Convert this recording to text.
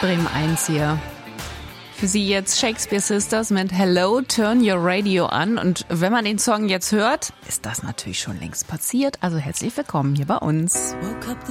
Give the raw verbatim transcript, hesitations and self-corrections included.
Bremen eins hier. Für Sie jetzt Shakespeare Sisters mit Hello, Turn Your Radio On. Und wenn man den Song jetzt hört, ist das natürlich schon längst passiert. Also herzlich willkommen hier bei uns. Woke up